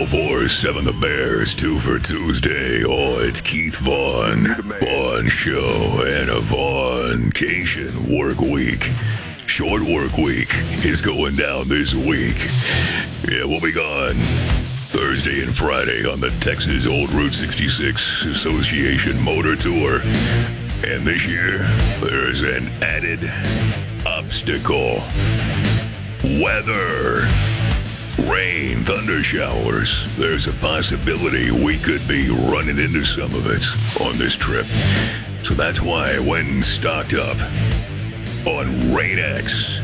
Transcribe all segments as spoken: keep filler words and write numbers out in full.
oh four seven The Bears, two for Tuesday. Oh, it's Keith Vaughn. Vaughn Show and a Vaughncation work week. Short work week is going down this week. Yeah, we'll be gone Thursday and Friday on the Texas Old Route sixty-six Association Motor Tour. And this year, there's an added obstacle. Weather. Rain, thunder showers. There's a possibility we could be running into some of it on this trip. So that's why I went and stocked up on Rain-X.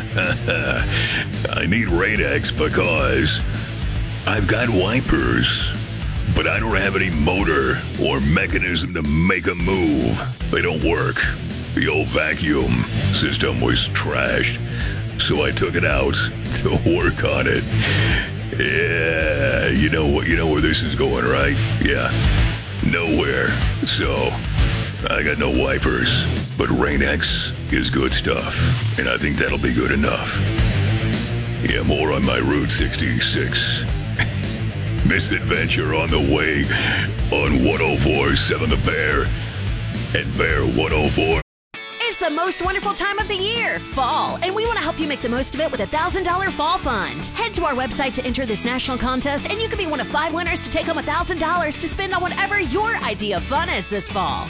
I need Rain-X because I've got wipers, but I don't have any motor or mechanism to make them move. They don't work. The old vacuum system was trashed. So I took it out to work on it. Yeah, you know what? You know where this is going, right? Yeah, nowhere. So I got no wipers, but Rain-X is good stuff, and I think that'll be good enough. Yeah, more on my Route sixty-six misadventure on the way on one oh four point seven The Bear and Bear one oh four. It's the most wonderful time of the year, fall, and we want to help you make the most of it with a one thousand dollars Fall Fund. Head to our website to enter this national contest, and you could be one of five winners to take home one thousand dollars to spend on whatever your idea of fun is this fall.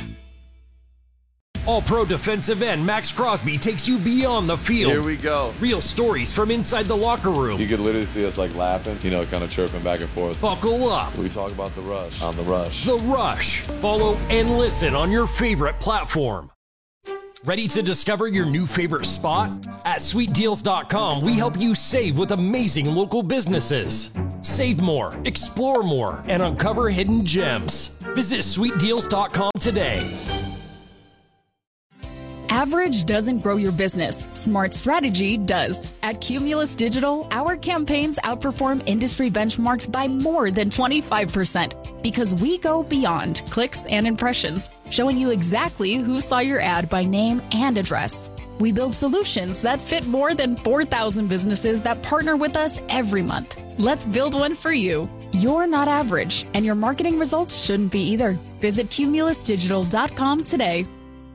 All-Pro defensive end Max Crosby takes you beyond the field. Here we go. Real stories from inside the locker room. You could literally see us like laughing, you know, kind of chirping back and forth. Buckle up. We talk about The Rush on The Rush. The Rush. Follow and listen on your favorite platform. Ready to discover your new favorite spot? At sweet deals dot com, we help you save with amazing local businesses. Save more, explore more, and uncover hidden gems. Visit sweet deals dot com today. Average doesn't grow your business. Smart strategy does. At Cumulus Digital, our campaigns outperform industry benchmarks by more than twenty-five percent because we go beyond clicks and impressions, showing you exactly who saw your ad by name and address. We build solutions that fit more than four thousand businesses that partner with us every month. Let's build one for you. You're not average, and your marketing results shouldn't be either. Visit cumulus digital dot com today.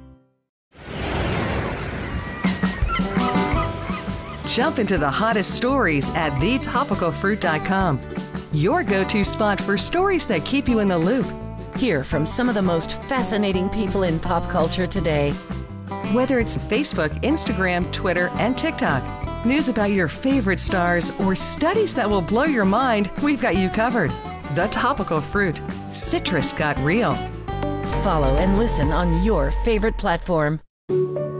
Jump into the hottest stories at the topical fruit dot com. Your go-to spot for stories that keep you in the loop. Hear from some of the most fascinating people in pop culture today. Whether it's Facebook, Instagram, Twitter, and TikTok, news about your favorite stars, or studies that will blow your mind, we've got you covered. The Topical Fruit. Citrus got real. Follow and listen on your favorite platform.